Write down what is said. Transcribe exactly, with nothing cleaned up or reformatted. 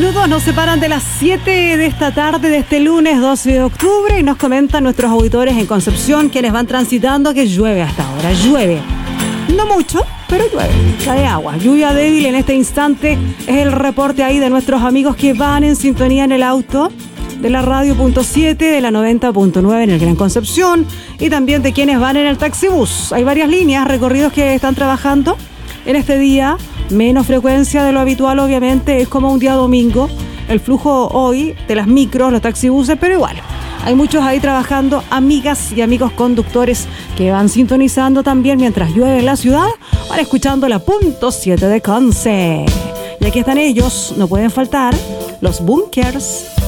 minutos nos separan de las siete de esta tarde de este lunes doce de octubre y nos comentan nuestros auditores en Concepción, quienes van transitando, que llueve hasta ahora. Llueve. No mucho, pero llueve. Cae agua. Lluvia débil en este instante es el reporte ahí de nuestros amigos que van en sintonía en el auto de la radio punto siete, de la noventa punto nueve en el Gran Concepción y también de quienes van en el taxibús. Hay varias líneas, recorridos que están trabajando en este día. Menos frecuencia de lo habitual, obviamente, es como un día domingo. El flujo hoy de las micros, los taxibuses, pero igual. Hay muchos ahí trabajando, amigas y amigos conductores que van sintonizando también mientras llueve en la ciudad, van escuchando la punto siete de Conce. Y aquí están ellos, no pueden faltar, los Bunkers.